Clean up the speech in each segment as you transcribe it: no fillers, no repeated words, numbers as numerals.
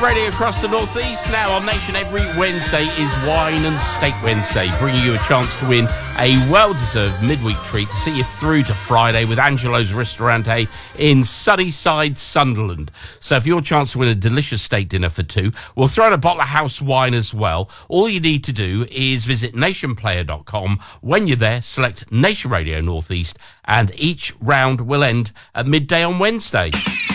Radio across the Northeast. Now on Nation, every Wednesday is Wine and Steak Wednesday, bringing you a chance to win a well-deserved midweek treat to see you through to Friday with Angelo's Ristorante in Sunnyside, Sunderland. So for your chance to win a delicious steak dinner for two, we'll throw in a bottle of house wine as well. All you need to do is visit nationplayer.com. When you're there, select Nation Radio Northeast, and each round will end at midday on Wednesday.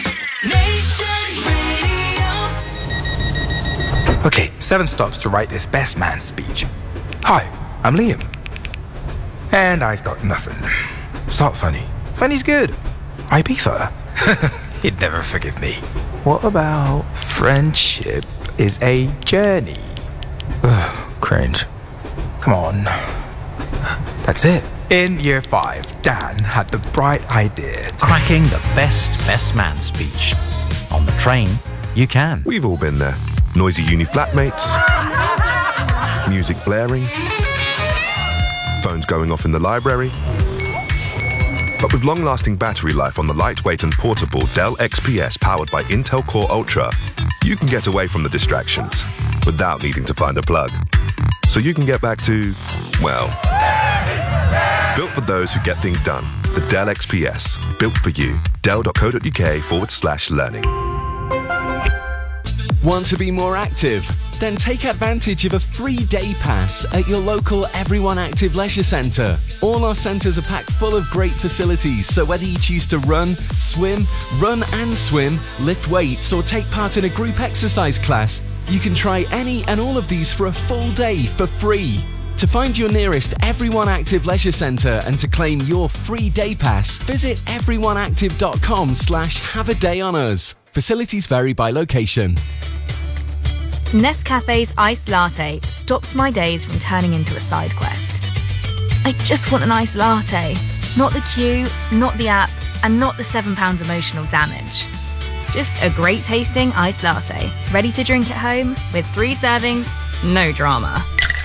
Okay, 7 stops to write this best man speech. Hi, I'm Liam. And I've got nothing. It's not funny. Funny's good. Ibiza. He'd never forgive me. What about friendship is a journey? Ugh, cringe. Come on. That's it. In year 5, Dan had the bright idea to cracking the best man speech. On the train, you can. We've all been there. Noisy uni flatmates, music blaring, phones going off in the library. But with long-lasting battery life on the lightweight and portable Dell XPS powered by Intel Core Ultra, you can get away from the distractions without needing to find a plug. So you can get back to, well, built for those who get things done. The Dell XPS, built for you. Dell.co.uk/learning. Want to be more active? Then take advantage of a free day pass at your local Everyone Active Leisure Centre. All our centres are packed full of great facilities, so whether you choose to run and swim, lift weights, or take part in a group exercise class, you can try any and all of these for a full day for free. To find your nearest Everyone Active Leisure Centre and to claim your free day pass, visit everyoneactive.com/have-a-day-on-us. Facilities vary by location. Nescafe's iced latte stops my days from turning into a side quest. I just want an iced latte. Not the queue, not the app, and not the £7 emotional damage. Just a great tasting iced latte, ready to drink at home with 3 servings, no drama.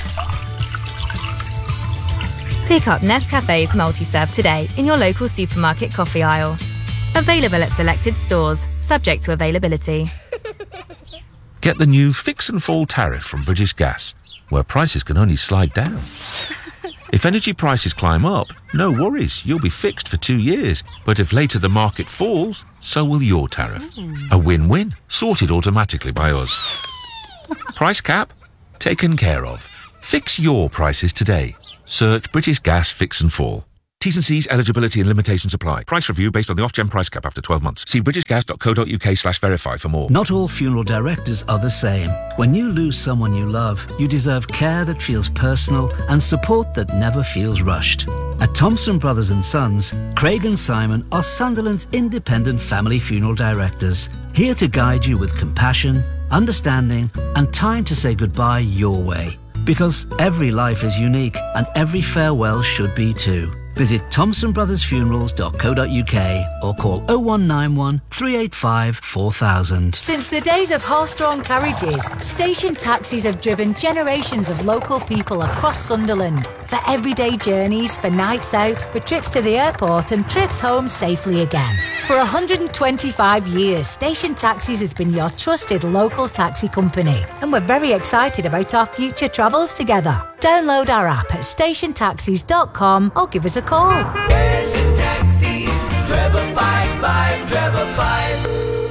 Pick up Nescafe's multi-serve today in your local supermarket coffee aisle. Available at selected stores, subject to availability. Get the new Fix and Fall tariff from British Gas, where prices can only slide down. If energy prices climb up, no worries, you'll be fixed for 2 years. But if later the market falls, so will your tariff. A win-win, sorted automatically by us. Price cap? Taken care of. Fix your prices today. Search British Gas Fix and Fall. T's and C's, eligibility and limitations apply. Price review based on the Ofgem price cap after 12 months. See britishgas.co.uk/verify for more. Not all funeral directors are the same. When you lose someone you love, you deserve care that feels personal and support that never feels rushed. At Thompson Brothers & Sons, Craig and Simon are Sunderland's independent family funeral directors, here to guide you with compassion, understanding and time to say goodbye your way. Because every life is unique and every farewell should be too. Visit thompsonbrothersfunerals.co.uk or call 0191 385 4000. Since the days of horse-drawn carriages, station taxis have driven generations of local people across Sunderland for everyday journeys, for nights out, for trips to the airport and trips home safely again. For 125 years, Station Taxis has been your trusted local taxi company, and we're very excited about our future travels together. Download our app at stationtaxis.com or give us a call. Station Taxis, Trevor 55, Trevor 5.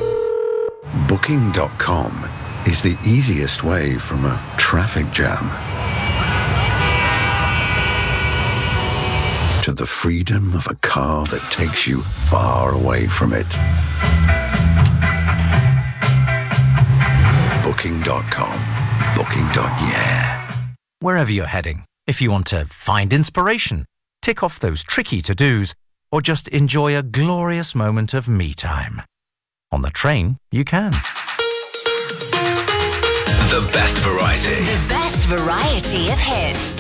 Booking.com is the easiest way from a traffic jam to the freedom of a car that takes you far away from it. Booking.com. Booking.yeah. Wherever you're heading, if you want to find inspiration, tick off those tricky to-dos, or just enjoy a glorious moment of me time. On the train, you can. The best variety. The best variety of hits.